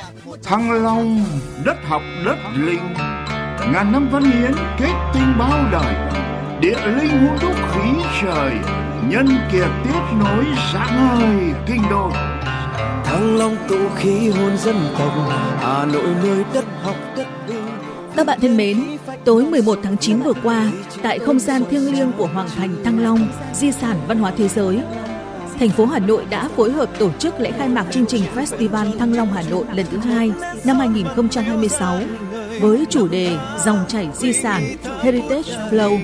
Thăng Long, đất học đất linh, ngàn năm văn hiến kết tinh bao đời. Địa linh hun đúc khí trời, nhân kiệt tiếp nối sáng ngời kinh đô. Thăng Long tụ khí hồn dân tộc, Hà Nội nơi đất học đất linh. Các bạn thân mến, tối 11 tháng 9 vừa qua, tại không gian thiêng liêng của Hoàng thành Thăng Long, di sản văn hóa thế giới, thành phố Hà Nội đã phối hợp tổ chức lễ khai mạc chương trình Festival Thăng Long Hà Nội lần thứ 2 năm 2026 với chủ đề Dòng chảy di sản Heritage Flow.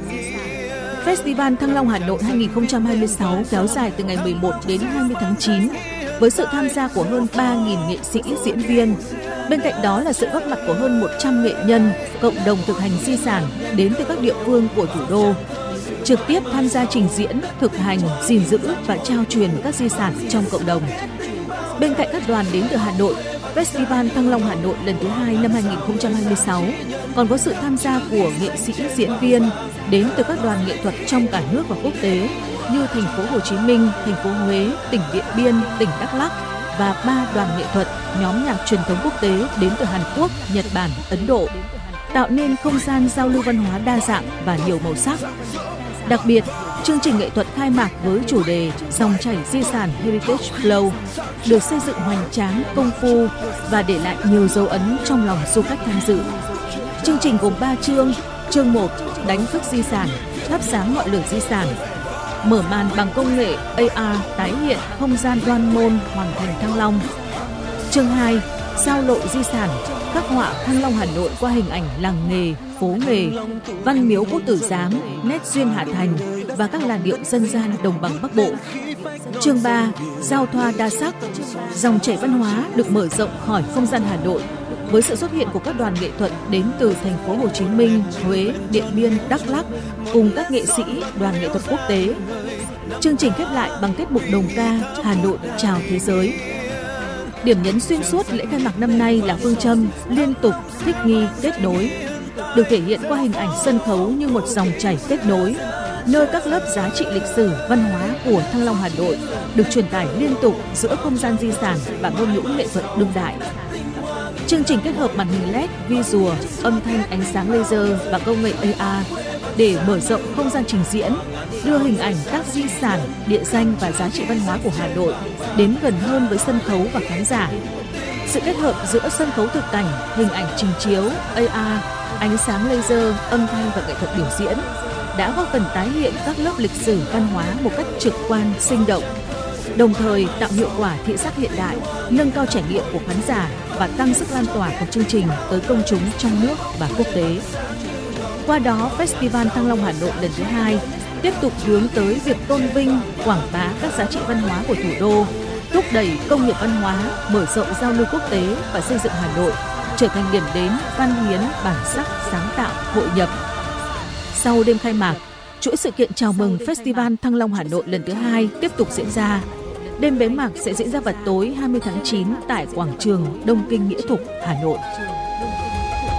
Festival Thăng Long Hà Nội 2026 kéo dài từ ngày 11 đến 20 tháng 9 với sự tham gia của hơn 3.000 nghệ sĩ, diễn viên. Bên cạnh đó là sự góp mặt của hơn 100 nghệ nhân, cộng đồng thực hành di sản đến từ các địa phương của thủ đô, trực tiếp tham gia trình diễn, thực hành, gìn giữ và trao truyền các di sản trong cộng đồng. Bên cạnh các đoàn đến từ Hà Nội, Festival Thăng Long Hà Nội lần thứ 2 năm 2026 còn có sự tham gia của nghệ sĩ, diễn viên đến từ các đoàn nghệ thuật trong cả nước và quốc tế như thành phố Hồ Chí Minh, thành phố Huế, tỉnh Điện Biên, tỉnh Đắk Lắk và 3 đoàn nghệ thuật, nhóm nhạc truyền thống quốc tế đến từ Hàn Quốc, Nhật Bản, Ấn Độ, tạo nên không gian giao lưu văn hóa đa dạng và nhiều màu sắc. Đặc biệt, chương trình nghệ thuật khai mạc với chủ đề Dòng chảy di sản Heritage Flow được xây dựng hoành tráng, công phu và để lại nhiều dấu ấn trong lòng du khách tham dự. Chương trình gồm 3 chương. Chương 1, đánh thức di sản, thắp sáng ngọn lửa di sản. Mở màn bằng công nghệ AR tái hiện không gian đoan môn Hoàng thành Thăng Long. Chương 2, giao lộ di sản, khắc họa Thăng Long Hà Nội qua hình ảnh làng nghề, phố nghề, văn miếu Quốc Tử Giám, nét duyên Hà Thành và các làn điệu dân gian đồng bằng Bắc Bộ. Chương 3, giao thoa đa sắc, dòng chảy văn hóa được mở rộng khỏi không gian Hà Nội với sự xuất hiện của các đoàn nghệ thuật đến từ thành phố Hồ Chí Minh, Huế, Điện Biên, Đắk Lắk cùng các nghệ sĩ, đoàn nghệ thuật quốc tế. Chương trình khép lại bằng tiết mục đồng ca Hà Nội chào thế giới. Điểm nhấn xuyên suốt lễ khai mạc năm nay là phương châm liên tục, thích nghi, kết nối, được thể hiện qua hình ảnh sân khấu như một dòng chảy kết nối, nơi các lớp giá trị lịch sử, văn hóa của Thăng Long Hà Nội được truyền tải liên tục giữa không gian di sản và ngôn ngữ nghệ thuật đương đại. Chương trình kết hợp màn hình LED, visual, âm thanh, ánh sáng laser và công nghệ AR để mở rộng không gian trình diễn, đưa hình ảnh các di sản, địa danh và giá trị văn hóa của Hà Nội đến gần hơn với sân khấu và khán giả. Sự kết hợp giữa sân khấu thực cảnh, hình ảnh trình chiếu, AR, ánh sáng laser, âm thanh và nghệ thuật biểu diễn đã góp phần tái hiện các lớp lịch sử văn hóa một cách trực quan, sinh động, đồng thời tạo hiệu quả thị giác hiện đại, nâng cao trải nghiệm của khán giả và tăng sức lan tỏa của chương trình tới công chúng trong nước và quốc tế. Qua đó, Festival Thăng Long Hà Nội lần thứ 2 tiếp tục hướng tới việc tôn vinh, quảng bá các giá trị văn hóa của thủ đô, thúc đẩy công nghiệp văn hóa, mở rộng giao lưu quốc tế và xây dựng Hà Nội trở thành điểm đến văn hiến, bản sắc, sáng tạo, hội nhập. Sau đêm khai mạc, chuỗi sự kiện chào mừng Festival Thăng Long Hà Nội lần thứ 2 tiếp tục diễn ra. Đêm bế mạc sẽ diễn ra vào tối 20 tháng 9 tại quảng trường Đông Kinh Nghĩa Thục, Hà Nội.